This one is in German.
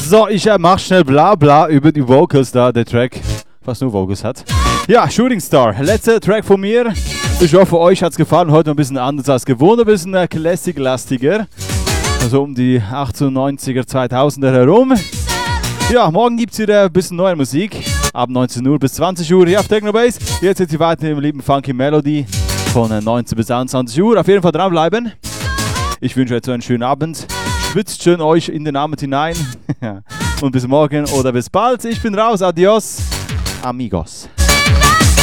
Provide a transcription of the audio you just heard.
So, ich mach schnell bla bla über die Vocals da, der Track fast nur Vocals hat. Ja, Shooting Star, letzter Track von mir. Ich hoffe, euch hat's gefallen. Heute ein bisschen anders als gewohnt, ein bisschen Classic-lastiger. Also um die 98er, 2000er herum. Ja, morgen gibt's wieder ein bisschen neue Musik. Ab 19 Uhr bis 20 Uhr hier auf Technobase. Jetzt sind sie weiter im lieben Funky Melody von 19 bis 21 Uhr. Auf jeden Fall dranbleiben. Ich wünsche euch so einen schönen Abend. Schwitzt schön euch in den Abend hinein. Und bis morgen oder bis bald. Ich bin raus. Adios, amigos.